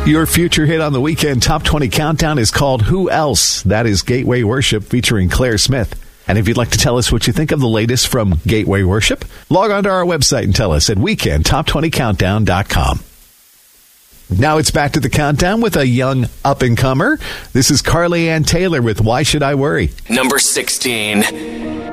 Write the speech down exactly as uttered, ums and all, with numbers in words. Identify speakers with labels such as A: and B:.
A: Your future hit on the Weekend Top twenty Countdown is called Who Else? That is Gateway Worship featuring Claire Smith. And if you'd like to tell us what you think of the latest from Gateway Worship, log on to our website and tell us at weekend top twenty countdown dot com. Now it's back to the countdown with a young up-and-comer. This is Carly Ann Taylor with Why Should I Worry?
B: Number sixteen.